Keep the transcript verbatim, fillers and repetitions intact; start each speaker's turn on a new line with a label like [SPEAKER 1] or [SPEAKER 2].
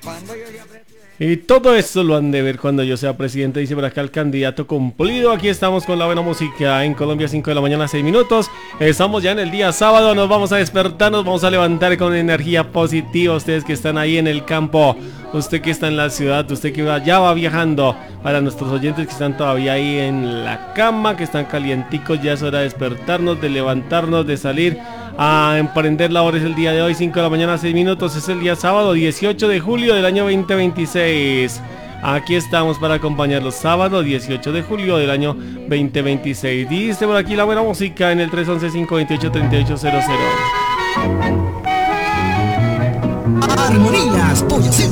[SPEAKER 1] Y todo esto lo han de ver cuando yo sea presidente, dice por acá el candidato cumplido. Aquí estamos con la buena música en Colombia, cinco de la mañana, seis minutos. Estamos ya en el día sábado, nos vamos a despertar, nos vamos a levantar con energía positiva. Ustedes que están ahí en el campo, usted que está en la ciudad, usted que ya va viajando. Para nuestros oyentes que están todavía ahí en la cama, que están calienticos, ya es hora de despertarnos, de levantarnos, de salir a emprender labores el día de hoy, cinco de la mañana, seis minutos. Es el día sábado, dieciocho de julio del año veinte veintiséis. Aquí estamos para acompañarlos, sábado dieciocho de julio del año veinte veintiséis. Dice por aquí la buena música en el tres once, cinco veintiocho, treinta y ocho cero cero.
[SPEAKER 2] Armonías Pollo